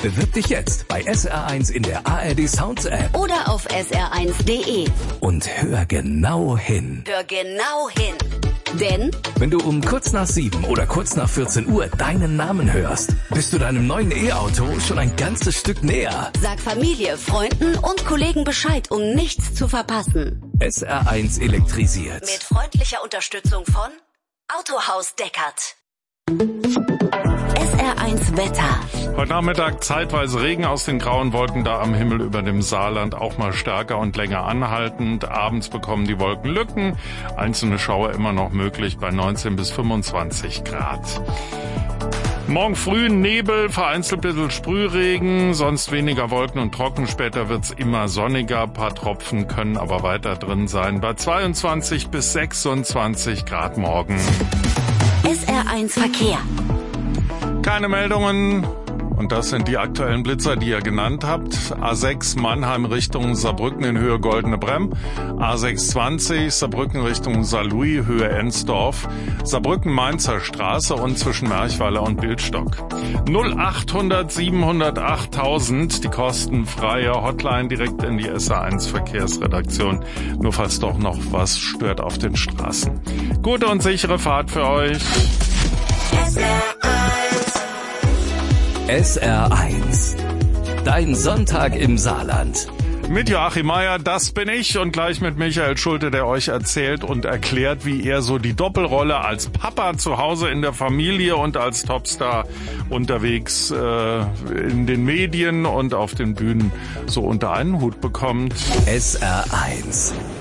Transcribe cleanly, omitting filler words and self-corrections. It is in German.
Bewirb dich jetzt bei SR1 in der ARD Sounds App. Oder auf sr1.de. Und hör genau hin. Hör genau hin. Denn wenn du um kurz nach 7 oder kurz nach 14 Uhr deinen Namen hörst, bist du deinem neuen E-Auto schon ein ganzes Stück näher. Sag Familie, Freunden und Kollegen Bescheid, um nichts zu verpassen. SR1 elektrisiert. Mit freundlicher Unterstützung von Autohaus Deckert. SR1 Wetter. Heute Nachmittag zeitweise Regen aus den grauen Wolken da am Himmel über dem Saarland, auch mal stärker und länger anhaltend. Abends bekommen die Wolken Lücken, einzelne Schauer immer noch möglich bei 19 bis 25 Grad. Morgen früh Nebel, vereinzelt ein bisschen Sprühregen, sonst weniger Wolken und trocken. Später wird's immer sonniger, ein paar Tropfen können aber weiter drin sein. Bei 22 bis 26 Grad morgen. SR1 Verkehr. Keine Meldungen. Und das sind die aktuellen Blitzer, die ihr genannt habt. A6 Mannheim Richtung Saarbrücken in Höhe Goldene Bremm. A620 Saarbrücken Richtung Saarlouis Höhe Ensdorf. Saarbrücken Mainzer Straße und zwischen Merchweiler und Bildstock. 0800 700 8000, die kostenfreie Hotline direkt in die SR1 Verkehrsredaktion. Nur falls doch noch was stört auf den Straßen. Gute und sichere Fahrt für euch. SR1. Dein Sonntag im Saarland. Mit Joachim Meier, das bin ich, und gleich mit Michael Schulte, der euch erzählt und erklärt, wie er so die Doppelrolle als Papa zu Hause in der Familie und als Topstar unterwegs in den Medien und auf den Bühnen so unter einen Hut bekommt. SR1.